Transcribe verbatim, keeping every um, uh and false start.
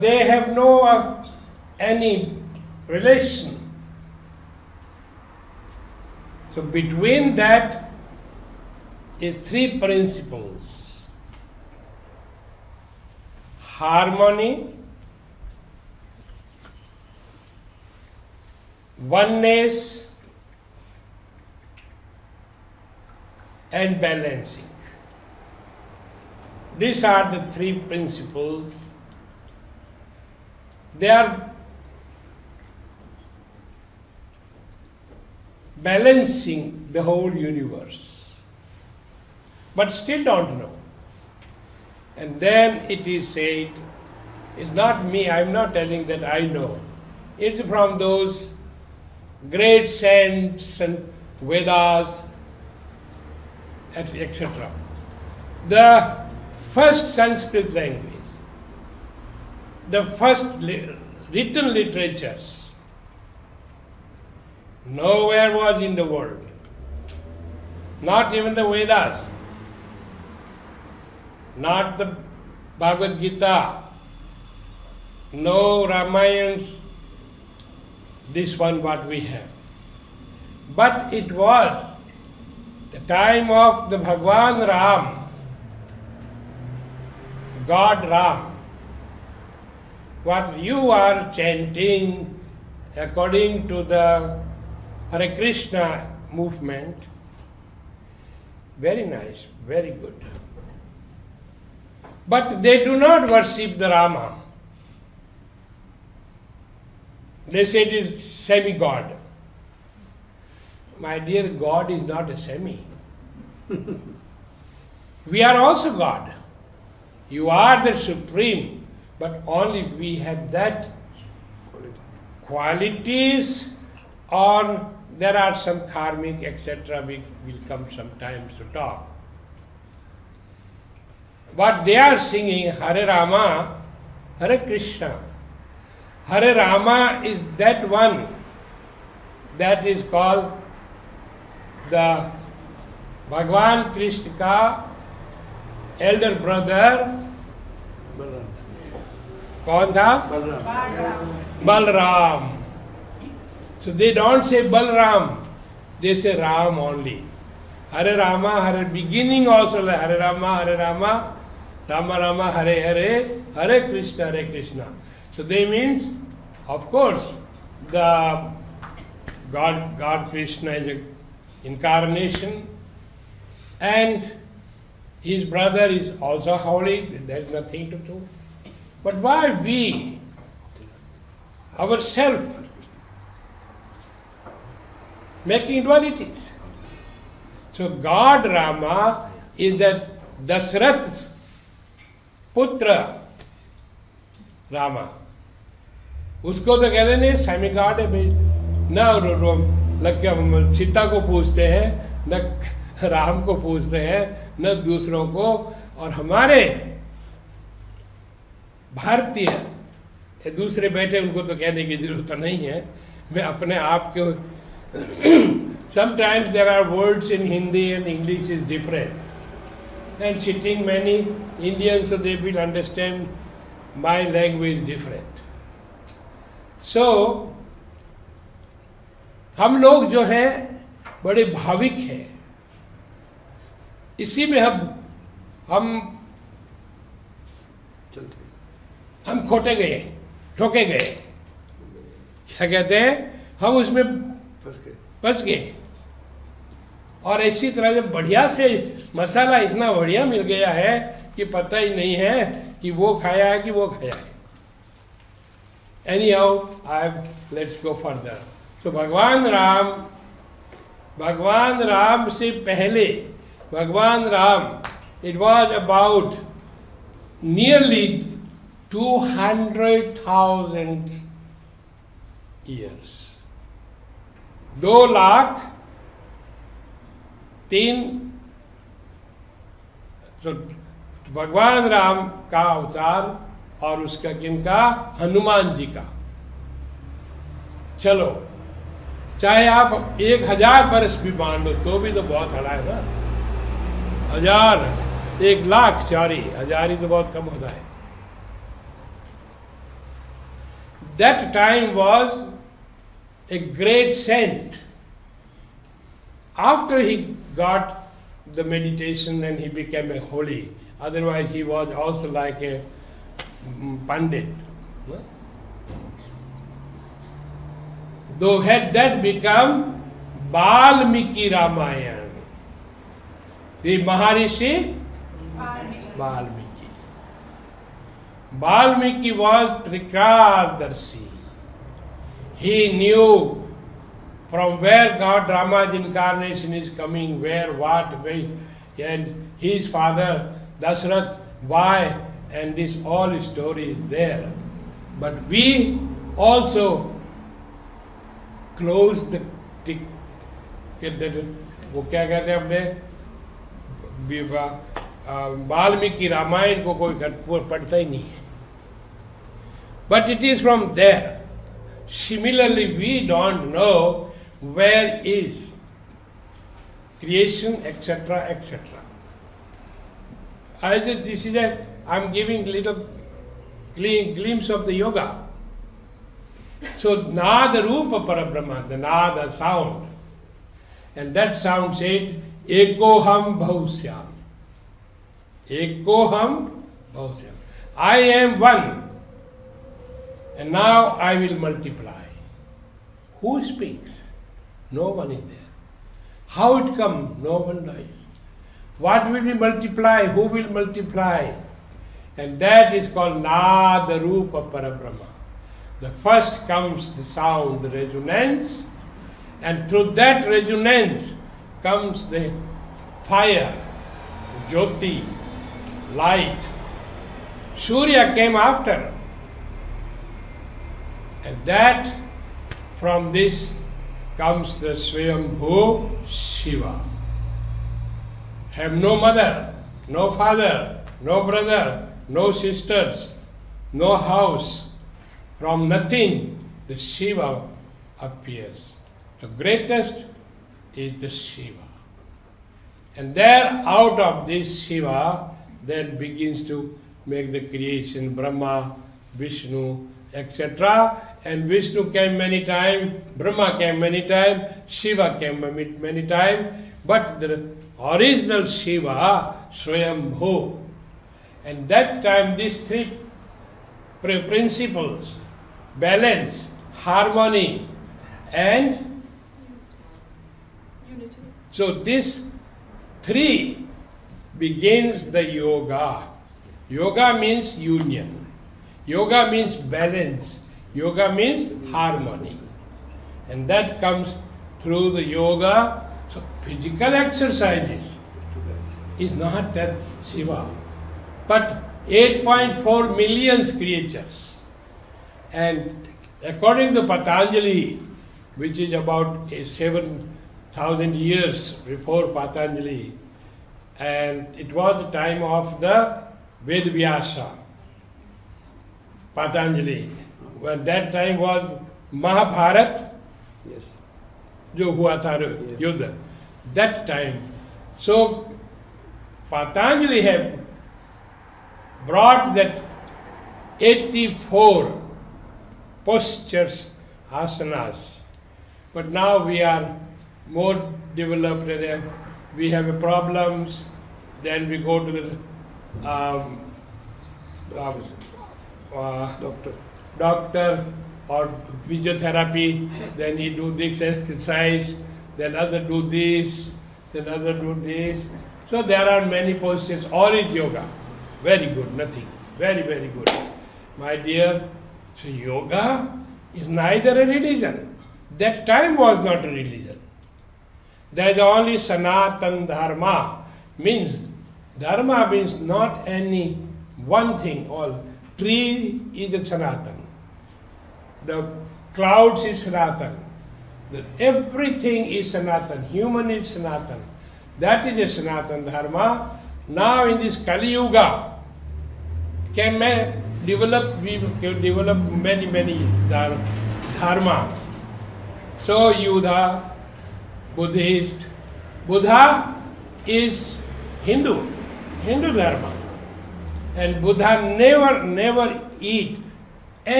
They have no uh, any relation. So between that is three principles: harmony, oneness, and balancing. These are the three principles. They are balancing the whole universe, but still don't know. And then it is said, it's not me, I'm not telling that I know. It's from those great saints and Vedas, et cetera. The first Sanskrit language, the first li- written literatures, nowhere was in the world, not even the Vedas, not the Bhagavad Gita, no Ramayans, this one what we have. But it was the time of the Bhagwan Ram, God Ram. What you are chanting according to the Hare Krishna movement, very nice, very good. But they do not worship the Rama. They say it is semi-God. My dear, God is not a semi. We are also God. You are the supreme, but only we have that qualities, or there are some karmic, et cetera. We will come sometimes to talk. What they are singing, Hare Rama, Hare Krishna. Hare Rama is that one that is called the Bhagwan Krishna ka elder brother. कौन था? Balram. Balram. So they don't say Balram, they say Ram only. Hare Rama, Hare beginning also like Hare Rama, Hare Rama, Rama Rama, Hare Hare, Hare Krishna, Hare Krishna. So they means, of course, the God, God Krishna is an incarnation, and his brother is also holy. There is nothing to do. But why we, ourselves, making dualities? So God Rama is the Dasrath Putra Rama. उसको तो कहते नहीं semi God है भाई, न लग के हम सीता को पूछते हैं, न राम को पूछते हैं, न दूसरों को. और हमारे भारतीय दूसरे बैठे उनको तो कहने की जरूरत नहीं है. मैं अपने आप के sometimes there are words in Hindi and English is different, and sitting many Indians, so they will understand my language different. So हम लोग जो हैं बड़े भाविक हैं, इसी में हम हम हम खोटे गए, ठोके गए, क्या कहते हैं, हम उसमें फंस गए. और इसी तरह जब बढ़िया से मसाला इतना बढ़िया मिल गया है कि पता ही नहीं है कि वो खाया है कि वो खाया है. Anyhow, I let's go further. So भगवान राम, भगवान राम से पहले, भगवान Ram, it was about nearly two hundred thousand years. दो लाख तीन तो भगवान राम का अवतार और उसका किनका, हनुमान जी का. चलो चाहे आप एक हजार बरस भी मान लो तो भी तो बहुत हड़ा है ना. हजार, एक लाख, सॉरी हजार ही तो बहुत कम होता है. that time was a great saint. After he got the meditation and he became a holy, otherwise he was also like a mm, pandit. Though had that become Valmiki Ramayana, the Maharishi Valmiki. Valmiki was Trikardarshi. He knew from where God Rama's incarnation is coming, where, what, where, and his father Dasrath, why, and this all story is there. But we also close the tick. वो क्या कहते हैं अपने वाल्मीकि रामायण को कोई पढ़ता ही नहीं है. But it is from there. Similarly, we don't know where is creation, et cetera, et cetera. I just, this is a, I'm giving little glimpse of the yoga. So, Nada Rupa Parabrahma, the Nada sound. And that sound said, Ekoham Bhahusyam. Ekoham Bhahusyam. I am one. And now I will multiply. Who speaks? No one is there. How it comes? No one knows. What will be multiply? Who will multiply? And that is called Nada Rupa Parabrahma. The first comes the sound, the resonance, and through that resonance comes the fire, Jyoti, light. Surya came after. And that, from this comes the Swayambhu Shiva. Have no mother, no father, no brother, no sisters, no house. From nothing, the Shiva appears. The greatest is the Shiva. And there, out of this Shiva, then begins to make the creation, Brahma, Vishnu, et cetera. And Vishnu came many times, Brahma came many times, Shiva came many times. But the original Shiva, Swayambhu. And that time, these three principles, balance, harmony, and unity. So this three begins the yoga. Yoga means union. Yoga means balance. Yoga means harmony. And that comes through the yoga. So physical exercises is not that Shiva, but eight point four million creatures. And according to Patanjali, which is about seven thousand years before Patanjali, and it was the time of the Vedvyasa, Patanjali. When that time was Mahabharat, yes, jo hua tha yuddha, that time. So Patanjali have brought that eighty-four postures, asanas. But now we are more developed, we have problems, then we go to the um, uh, uh, doctor. doctor or physiotherapy, then he do this exercise, then other do this, then other do this. So there are many postures, all is yoga. Very good, nothing. Very, very good. My dear, so yoga is neither a religion. That time was not a religion. There is only Sanatan Dharma. Means, Dharma means not any one thing, all. Tree is a Sanatan. The clouds is Sanatan. The, everything is Sanatan. Human is Sanatan. That is a Sanatan Dharma. Now in this Kali Yuga, can man develop, we can develop many, many dharma. So Yuddha, Buddhist. Buddha is Hindu, Hindu Dharma. And Buddha never, never eat